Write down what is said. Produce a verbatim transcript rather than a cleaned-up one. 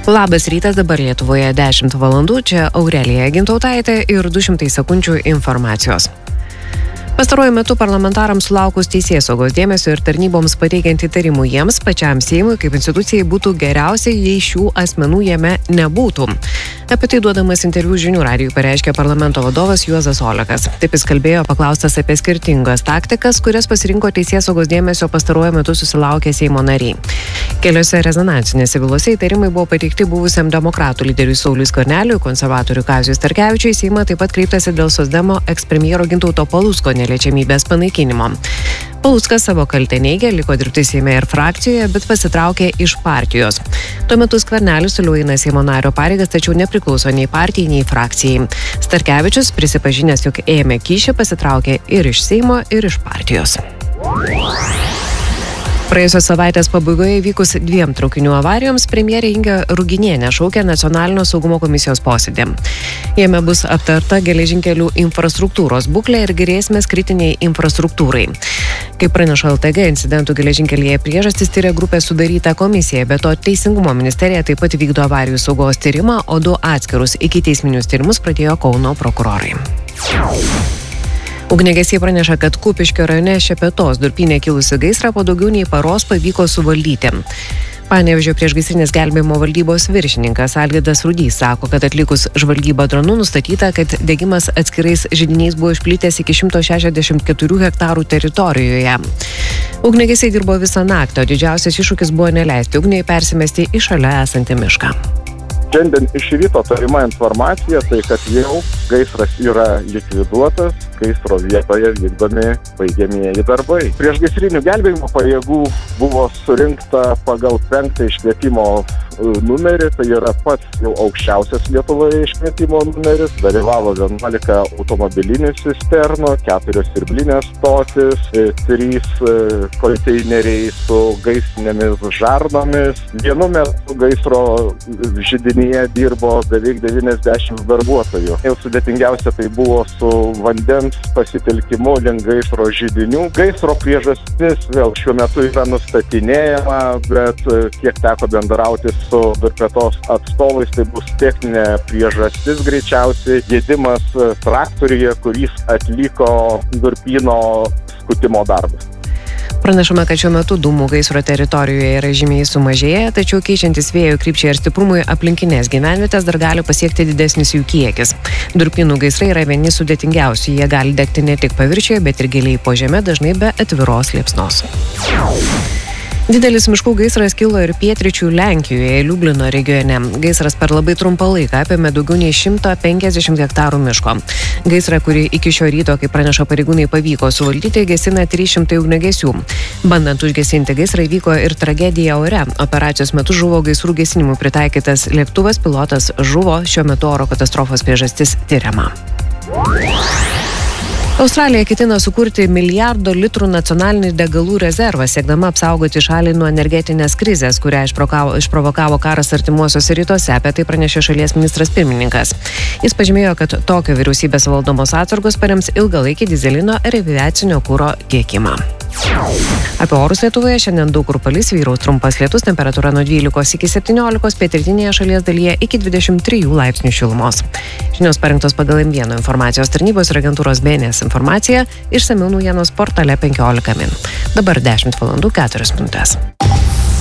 Labas rytas, dabar Lietuvoje dešimt valandų, čia Aurelija Gintautaitė ir du šimtai sekundžių informacijos. Pastaruoju metu parlamentarams sulaukus teisėsaugos dėmesio ir tarnyboms pateikiant įtarimų jiems, pačiam Seimui kaip institucijai būtų geriausiai, jei šių asmenų jame nebūtų. Apie tai duodamas interviu Žinių radijui pareiškė parlamento vadovas Juozas Olekas. Taip jis kalbėjo paklaustas apie skirtingas taktikas, kurias pasirinko teisėsaugos dėmesio pastaruoju metu susilaukę Seimo nariai. Keliose rezonansinėse bylose įtarimai buvo pateikti buvusiam demokratų lyderiui Sauliui Skverneliui, konservatoriui Kaziui Starkevičiui. Seimą taip pat kreiptasi dėl socdemo ekspremjero Gintauto Palucko neliečiamybės panaikinimo. Paluckas savo kaltę neigė, liko dirbti Seime ir frakcijoje, bet pasitraukė iš partijos. Tuo metu Skvernelis toliau eina Seimo nario pareigas, tačiau nepriklauso nei partijai, nei frakcijai. Starkevičius, prisipažinęs, jog ėmė kyšį, pasitraukė ir iš Seimo, ir iš partijos. Praėjusios savaitės pabaigoje įvykus dviem traukinių avarijoms premjerė Inga Ruginienė šaukė Nacionalinio saugumo komisijos posėdį. Jame bus aptarta geležinkelių infrastruktūros būklė ir grėsmės kritiniai infrastruktūrai. Kaip praneša L T G, incidentų geležinkelyje priežastis tyria grupė sudaryta komisija, be to Teisingumo ministerija taip pat vykdo avarijų saugos tyrimą, o du atskirus ikiteisminius tyrimus pradėjo Kauno prokurorai. Ugniagesiai praneša, kad Kupiškio rajone Šepetos durpyne kilusi gaisrą po daugiau nei paros pavyko suvaldyti. Panevėžio priešgaisrinės gelbėjimo valdybos viršininkas Algirdas Rudys sako, kad atlikus žvalgybą dronu nustatyta, kad degimas atskirais židiniais buvo išplitęs iki šimto šešiasdešimt keturių hektarų teritorijoje. Ugniagesiai dirbo visą naktį, o didžiausias iššūkis buvo neleisti ugniai persimesti į šalia esantį mišką. Šiandien iš ryto turima informacija, tai kad jau gaisras yra likviduotas, gaisro vietoje vykdomi baigiamieji darbai. Priešgaisrinių gelbėjimo pajėgų buvo surinkta pagal penktą iškvietimo numerį, tai yra pats jau aukščiausias Lietuvoje iškvietimo numeris. Dalyvavo vienuolika automobilinių cisternų, keturios sirblinės stotis, trys konteineriai su gaisrinėmis žarnomis. Vienu metu gaisro židinyje dirbo beveik devyniasdešimt darbuotojų. Jau sudėtingiausia tai buvo su vandens pasitelkimu link gaisro židinių. Gaisro priežastis vėl šiuo metu yra nustatinėjama, bet kiek teko bendrauti su Durpetos atstovais, tai bus techninė priežastis greičiausiai gedimas traktoriuje, kuris atliko durpyno skutimo darbus. Pranešama, kad šiuo metu dūmų gaisro teritorijoje yra žymiai sumažėję, tačiau keičiantis vėjo krypčiai ir stiprumui aplinkinės gyvenvietės dar gali pasiekti didesnis jų kiekis. Durpynų gaisrai yra vieni sudėtingiausių, jie gali degti ne tik paviršiuje, bet ir giliai po žeme, dažnai be atviros liepsnos. Didelis miškų gaisras kilo ir pietryčių Lenkijoje, Liublino regione. Gaisras per labai trumpą laiką apėmė daugiau nei šimtą penkiasdešimt hektarų miško. Gaisrą, kurį iki šio ryto, kaip praneša pareigūnai, pavyko suvaldyti, gesina trys šimtai ugniagesių. Bandant užgesinti gaisrą įvyko ir tragedija ore. Operacijos metu žuvo gaisrų gesinimui pritaikytas lėktuvas, pilotas žuvo, šiuo metu oro katastrofos priežastis tyriama. Australija ketina sukurti milijardo litrų nacionalinį degalų rezervą, siekdama apsaugoti šalį nuo energetinės krizės, kurią išprovokavo karas artimuosiuose rytuose. Apie tai pranešė šalies ministras pirmininkas. Jis pažymėjo, kad tokio vyriausybės valdomos atsargos parems ilgalaikį dyzelino ir aviacinio kuro tiekimą. Apie orus Lietuvoje šiandien daug kur palis, vyraus trumpas lietus, temperatūra nuo dvylikos iki septyniolikos, pietrytinėje šalies dalyje iki dvidešimt trijų laipsnių šilumos. Žinios parengtos pagal M vienas informacijos tarnybos ir agentūros B N S informaciją, išsamiau naujienos portale penkiolika min. Dabar dešimt valandų keturios minutės.